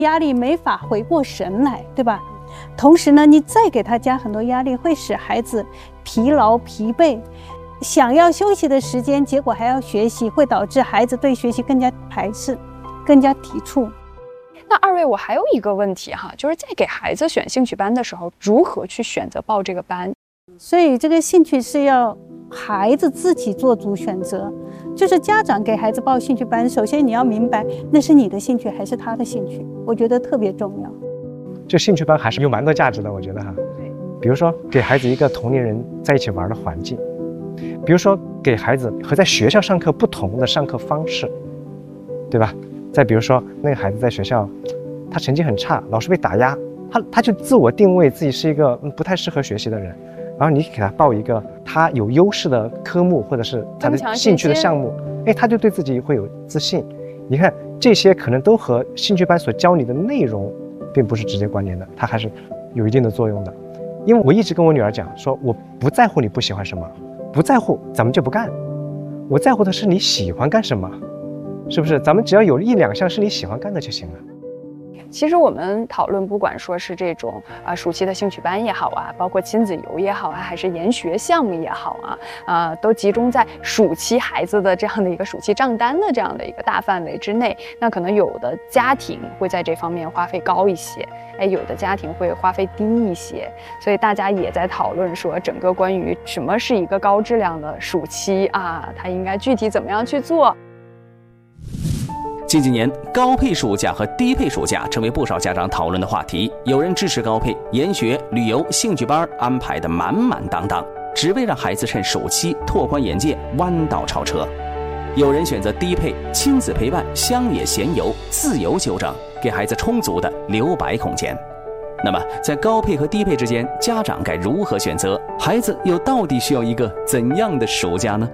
压力没法回过神来，对吧？同时呢，你再给他加很多压力，会使孩子疲劳疲惫，想要休息的时间，结果还要学习，会导致孩子对学习更加排斥，更加抵触。 那二位，我还有一个问题哈，就是在给孩子选兴趣班的时候，如何去选择报这个班？ 所以这个兴趣是要孩子自己做主选择，就是家长给孩子报兴趣班，首先你要明白那是你的兴趣还是他的兴趣，我觉得特别重要。 这兴趣班还是有蛮多价值的，我觉得哈。比如说给孩子一个同龄人在一起玩的环境，比如说给孩子和在学校上课不同的上课方式，对吧？再比如说那个孩子在学校，他成绩很差，老是被打压，他就自我定位自己是一个不太适合学习的人，然后你给他报一个他有优势的科目或者是他的兴趣的项目，他就对自己会有自信。你看这些可能都和兴趣班所教你的内容并不是直接关联的，它还是有一定的作用的。因为我一直跟我女儿讲说，我不在乎你不喜欢什么，不在乎咱们就不干，我在乎的是你喜欢干什么，是不是？咱们只要有一两项是你喜欢干的就行了。 其实我们讨论，不管说是这种暑期的兴趣班也好啊，包括亲子游也好啊，还是研学项目也好啊，都集中在暑期孩子的这样的一个暑期账单的这样的一个大范围之内。那可能有的家庭会在这方面花费高一些，有的家庭会花费低一些，所以大家也在讨论说，整个关于什么是一个高质量的暑期啊，它应该具体怎么样去做。 近几年，高配暑假和低配暑假成为不少家长讨论的话题。有人支持高配，研学、旅游、兴趣班安排的满满当当，只为让孩子趁暑期拓宽眼界，弯道超车。有人选择低配，亲子陪伴、乡野闲游、自由休整，给孩子充足的留白空间。那么，在高配和低配之间，家长该如何选择？孩子又到底需要一个怎样的暑假呢？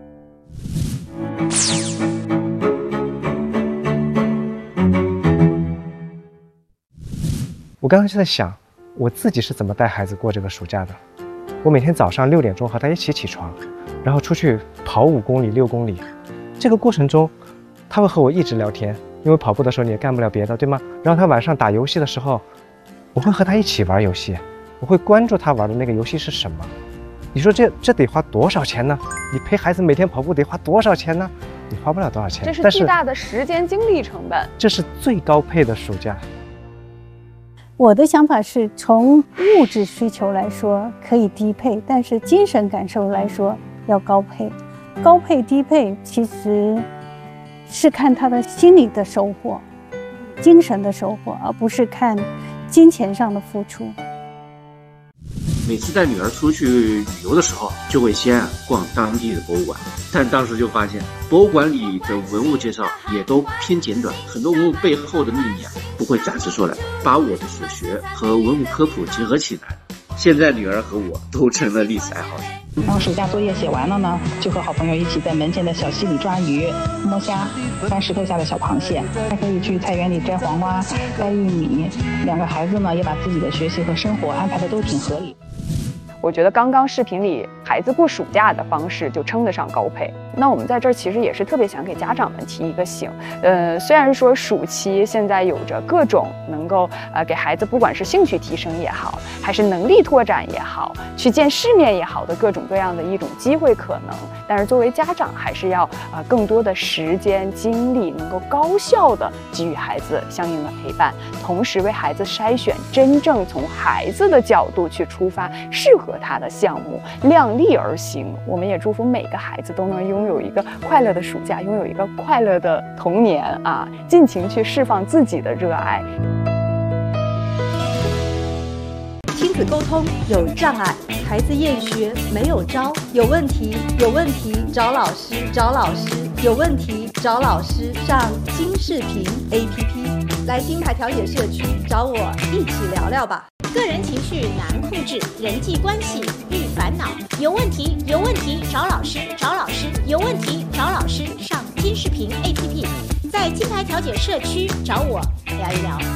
我刚刚就在想，我自己是怎么带孩子过这个暑假的。我每天早上6点钟和他一起起床，然后出去跑5公里、6公里。这个过程中，他会和我一直聊天，因为跑步的时候你也干不了别的，对吗？然后他晚上打游戏的时候，我会和他一起玩游戏，我会关注他玩的那个游戏是什么。你说这得花多少钱呢？你陪孩子每天跑步得花多少钱呢？你花不了多少钱， 这是巨大的时间精力成本。 这是最高配的暑假。 我的想法是，从物质需求来说可以低配，但是精神感受来说要高配。高配低配其实是看他的心理的收获、精神的收获，而不是看金钱上的付出。 每次带女儿出去旅游的时候，就会先逛当地的博物馆，但当时就发现博物馆里的文物介绍也都偏简短，很多文物背后的秘密不会展示出来，把我的所学和文物科普结合起来。现在女儿和我都成了历史爱好者。 当暑假作业写完了呢，就和好朋友一起在门前的小溪里抓鱼、摸虾、翻石头下的小螃蟹，还可以去菜园里摘黄瓜、摘玉米。2个孩子呢，也把自己的学习和生活安排的都挺合理。 我觉得刚刚视频里孩子过暑假的方式就称得上高配。那我们在这儿其实也是特别想给家长们提一个醒，虽然说暑期现在有着各种能够给孩子不管是兴趣提升也好，还是能力拓展也好，去见世面也好的各种各样的一种机会可能，但是作为家长还是要更多的时间精力能够高效的给予孩子相应的陪伴，同时为孩子筛选真正从孩子的角度去出发适合他的项目，量力而行。我们也祝福每个孩子都能拥有一个快乐的暑假，拥有一个快乐的童年啊，尽情去释放自己的热爱。 亲子沟通有障碍，孩子厌学没有招，有问题找老师，有问题找老师，上金视频 APP， 来金牌调解社区找我一起聊聊吧。 个人情绪难控制，人际关系遇烦恼，有问题找老师，有问题找老师，上金视频 APP， 在金牌调解社区找我聊一聊。